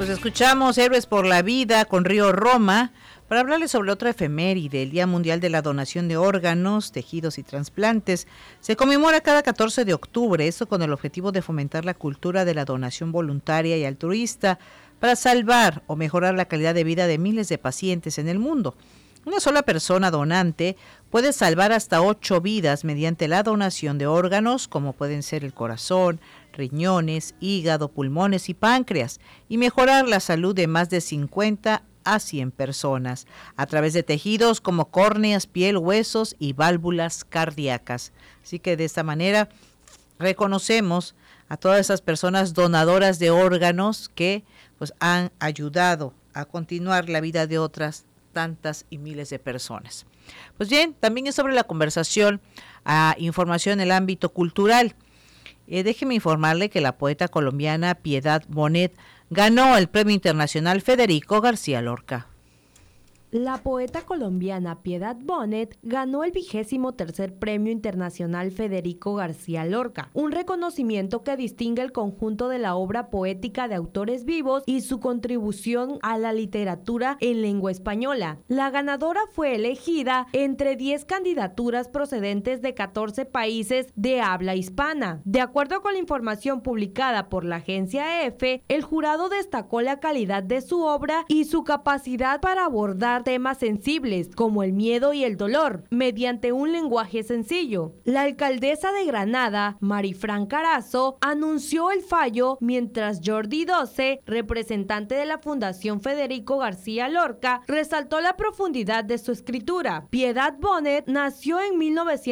Pues escuchamos Héroes por la Vida con Río Roma para hablarles sobre otra efeméride, el Día Mundial de la Donación de Órganos, Tejidos y Trasplantes. Se conmemora cada 14 de octubre, esto con el objetivo de fomentar la cultura de la donación voluntaria y altruista para salvar o mejorar la calidad de vida de miles de pacientes en el mundo. Una sola persona donante puede salvar hasta 8 vidas mediante la donación de órganos, como pueden ser el corazón, riñones, hígado, pulmones y páncreas, y mejorar la salud de más de 50 a 100 personas, a través de tejidos como córneas, piel, huesos y válvulas cardíacas. Así que de esta manera reconocemos a todas esas personas donadoras de órganos que pues han ayudado a continuar la vida de otras tantas y miles de personas. Pues bien, también es sobre la conversación a información en el ámbito cultural. Déjeme informarle que la poeta colombiana Piedad Bonet ganó el Premio Internacional Federico García Lorca. La poeta colombiana Piedad Bonet ganó el 23º Premio Internacional Federico García Lorca, un reconocimiento que distingue el conjunto de la obra poética de autores vivos y su contribución a la literatura en lengua española. La ganadora fue elegida entre 10 candidaturas procedentes de 14 países de habla hispana. De acuerdo con la información publicada por la agencia EFE, el jurado destacó la calidad de su obra y su capacidad para abordar temas sensibles como el miedo y el dolor mediante un lenguaje sencillo. La alcaldesa de Granada, Marifran Carazo, anunció el fallo, mientras Jordi Doce, representante de la Fundación Federico García Lorca, resaltó la profundidad de su escritura. Piedad Bonet nació en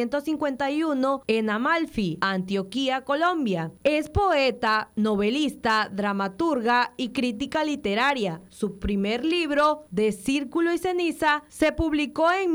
1951 en Amalfi, Antioquia, Colombia. Es poeta, novelista, dramaturga y crítica literaria. Su primer libro, De Círculo y Ceniza, se publicó en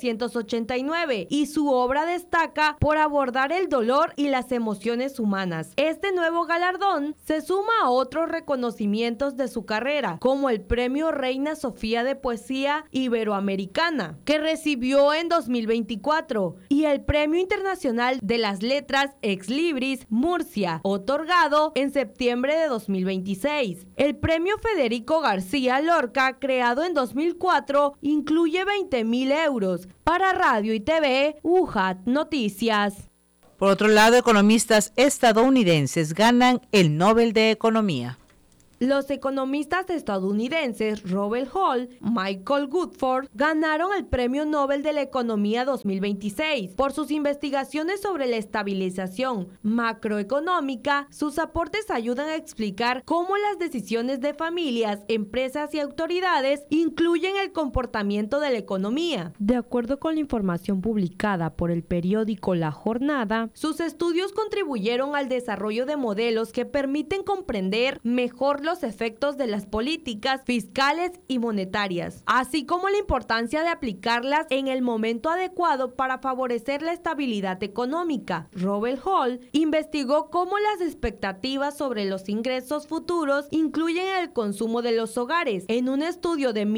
1989 y su obra destaca por abordar el dolor y las emociones humanas. Este nuevo galardón se suma a otros reconocimientos de su carrera, como el Premio Reina Sofía de Poesía Iberoamericana, que recibió en 2024, y el Premio Internacional de las Letras Ex Libris Murcia, otorgado en septiembre de 2026. El Premio Federico García Lorca, creado en 2004, incluye 20.000 euros. Para Radio y TV, UJAT Noticias. Por otro lado, economistas estadounidenses ganan el Nobel de Economía. Los economistas estadounidenses Robert Hall, Michael Woodford ganaron el Premio Nobel de la Economía 2026 por sus investigaciones sobre la estabilización macroeconómica. Sus aportes ayudan a explicar cómo las decisiones de familias, empresas y autoridades influyen el comportamiento de la economía. De acuerdo con la información publicada por el periódico La Jornada, sus estudios contribuyeron al desarrollo de modelos que permiten comprender mejor los efectos de las políticas fiscales y monetarias, así como la importancia de aplicarlas en el momento adecuado para favorecer la estabilidad económica. Robert Hall investigó cómo las expectativas sobre los ingresos futuros incluyen el consumo de los hogares. En un estudio de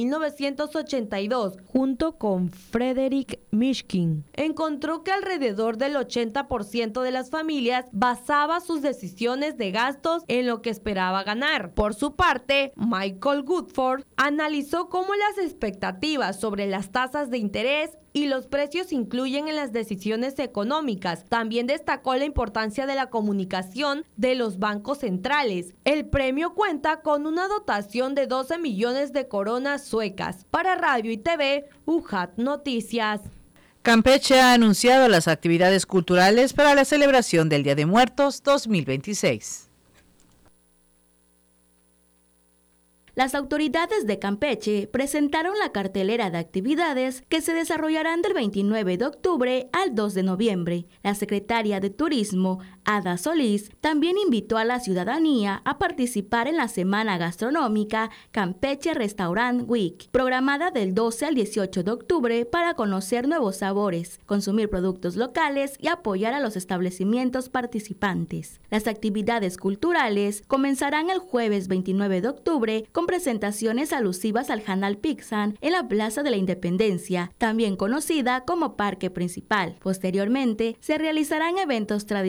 1982, junto con Frederick Mishkin, encontró que alrededor del 80% de las familias basaba sus decisiones de gastos en lo que esperaba ganar. Por su parte, Michael Woodford analizó cómo las expectativas sobre las tasas de interés y los precios influyen en las decisiones económicas. También destacó la importancia de la comunicación de los bancos centrales. El premio cuenta con una dotación de 12 millones de coronas suecas. Para Radio y TV, UJAT Noticias. Campeche ha anunciado las actividades culturales para la celebración del Día de Muertos 2026. Las autoridades de Campeche presentaron la cartelera de actividades que se desarrollarán del 29 de octubre al 2 de noviembre. La secretaria de Turismo, Ada Solís, también invitó a la ciudadanía a participar en la Semana Gastronómica Campeche Restaurant Week, programada del 12 al 18 de octubre para conocer nuevos sabores, consumir productos locales y apoyar a los establecimientos participantes. Las actividades culturales comenzarán el jueves 29 de octubre con presentaciones alusivas al Hanal Pixan en la Plaza de la Independencia, también conocida como Parque Principal. Posteriormente, se realizarán eventos tradicionales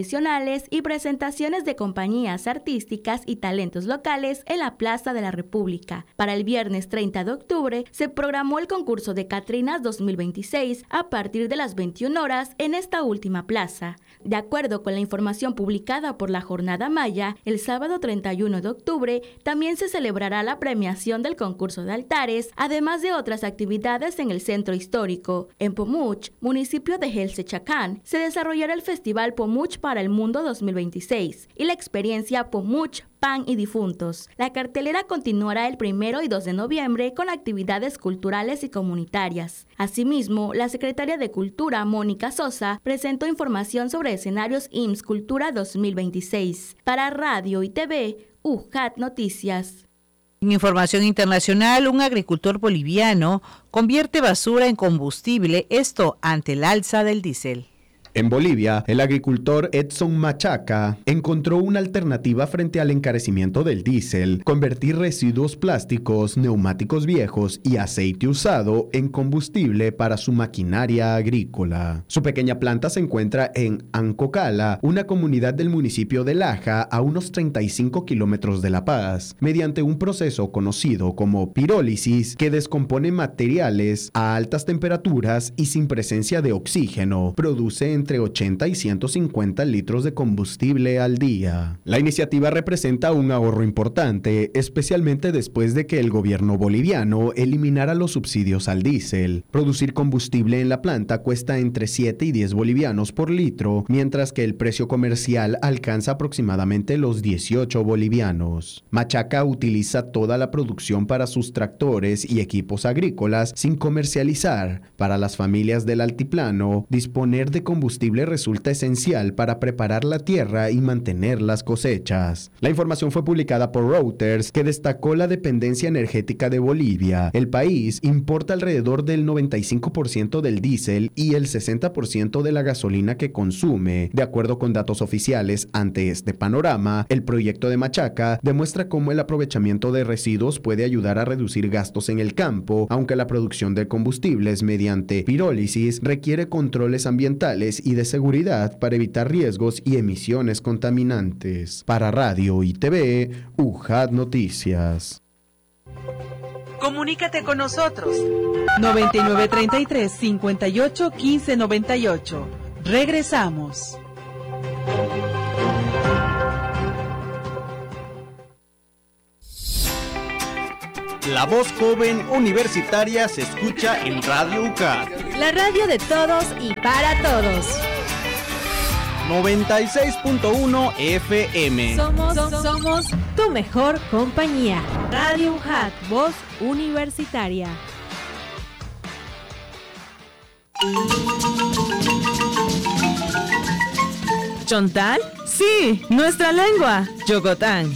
culturales y presentaciones de compañías artísticas y talentos locales en la Plaza de la República. Para el viernes 30 de octubre se programó el concurso de Catrinas 2026 a partir de las 21 horas en esta última plaza. De acuerdo con la información publicada por la Jornada Maya, el sábado 31 de octubre también se celebrará la premiación del concurso de altares, además de otras actividades en el centro histórico. En Pomuch, municipio de Helce-Chacán, se desarrollará el Festival Pomuch para el Mundo 2026 y la experiencia Pomuch, Pan y Difuntos. La cartelera continuará el 1 y 2 de noviembre con actividades culturales y comunitarias. Asimismo, la secretaria de Cultura, Mónica Sosa, presentó información sobre escenarios IMSS Cultura 2026. Para Radio y TV, UJAT Noticias. En información internacional, un agricultor boliviano convierte basura en combustible, esto ante el alza del diésel. En Bolivia, el agricultor Edson Machaca encontró una alternativa frente al encarecimiento del diésel: convertir residuos plásticos, neumáticos viejos y aceite usado en combustible para su maquinaria agrícola. Su pequeña planta se encuentra en Ancocala, una comunidad del municipio de Laja, a unos 35 kilómetros de La Paz, mediante un proceso conocido como pirólisis que descompone materiales a altas temperaturas y sin presencia de oxígeno. Produce entre 80 y 150 litros de combustible al día. La iniciativa representa un ahorro importante, especialmente después de que el gobierno boliviano eliminara los subsidios al diésel. Producir combustible en la planta cuesta entre 7 y 10 bolivianos por litro, mientras que el precio comercial alcanza aproximadamente los 18 bolivianos. Machaca utiliza toda la producción para sus tractores y equipos agrícolas sin comercializar. Para las familias del altiplano, disponer de combustible resulta esencial para preparar la tierra y mantener las cosechas. La información fue publicada por Reuters, que destacó la dependencia energética de Bolivia. El país importa alrededor del 95% del diésel y el 60% de la gasolina que consume. De acuerdo con datos oficiales, ante este panorama, el proyecto de Machaca demuestra cómo el aprovechamiento de residuos puede ayudar a reducir gastos en el campo, aunque la producción de combustibles mediante pirólisis requiere controles ambientales y de seguridad para evitar riesgos y emisiones contaminantes. Para Radio y TV, UJAT Noticias. Comunícate con nosotros. 9933-581598. Regresamos. La voz joven universitaria se escucha en Radio UCAT. La radio de todos y para todos. 96.1 FM. Somos tu mejor compañía. Radio UJAT, voz universitaria. ¿Chontal? Sí, nuestra lengua. Yogotán.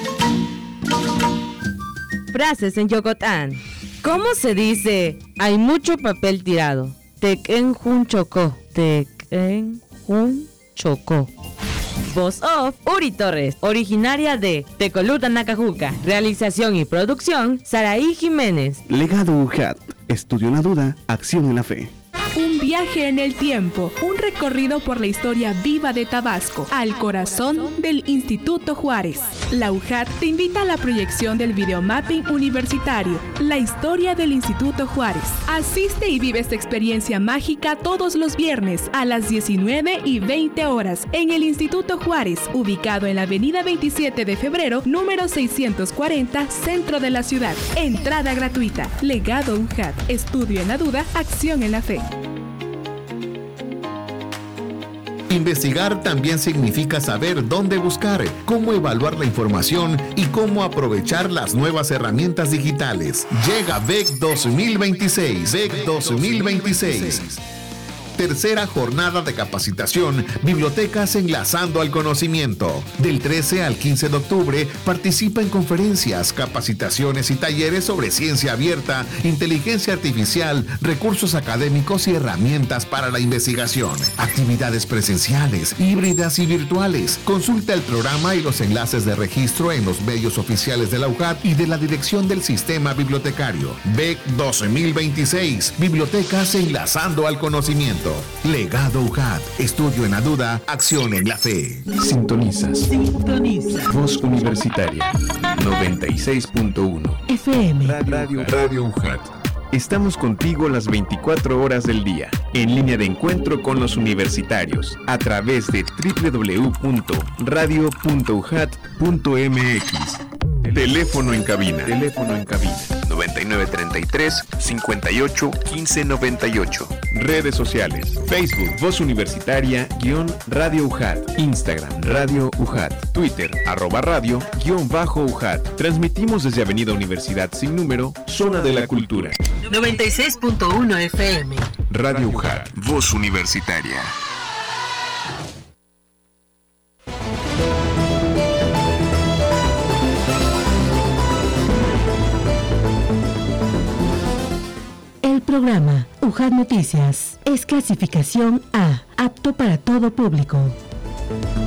Frases en Yogotán. ¿Cómo se dice? Hay mucho papel tirado. Tequen jun chocó. Tequen jun chocó. Voz off, Uri Torres, originaria de Tecoluta, Nacajuca. Realización y producción, Saraí Jiménez. Legado UJAT. Estudio en la duda, acción en la fe. Un viaje en el tiempo, un recorrido por la historia viva de Tabasco, al corazón del Instituto Juárez. La UJAT te invita a la proyección del videomapping universitario, La historia del Instituto Juárez. Asiste y vive esta experiencia mágica todos los viernes a las 19:20 horas en el Instituto Juárez, ubicado en la avenida 27 de febrero, número 640, centro de la ciudad. Entrada gratuita. Legado UJAT. Estudio en la duda, acción en la fe. Investigar también significa saber dónde buscar, cómo evaluar la información y cómo aprovechar las nuevas herramientas digitales. Llega BEC 2026. BEC 2026. Tercera jornada de capacitación, Bibliotecas Enlazando al Conocimiento. Del 13 al 15 de octubre, participa en conferencias, capacitaciones y talleres sobre ciencia abierta, inteligencia artificial, recursos académicos y herramientas para la investigación. Actividades presenciales, híbridas y virtuales. Consulta el programa y los enlaces de registro en los medios oficiales de la UJAT y de la Dirección del Sistema Bibliotecario. BEC 2026, Bibliotecas Enlazando al Conocimiento. cierto. Legado UJAT. Estudio en la duda, acción en la fe. Sintonizas. Voz Universitaria 96.1 FM. Radio UJAT. Estamos contigo las 24 horas del día, en línea de encuentro con los universitarios, a través de www.radio.ujat.mx. Teléfono en cabina. 9933-581598. Redes sociales. Facebook, Voz Universitaria, _Radio UJAT. Instagram, Radio UJAT. Twitter, @radio_UJAT. Transmitimos desde Avenida Universidad sin número, Zona de la Cultura. 96.1 FM. Radio UJAT. Voz Universitaria. El programa UJAT Noticias es clasificación A, apto para todo público.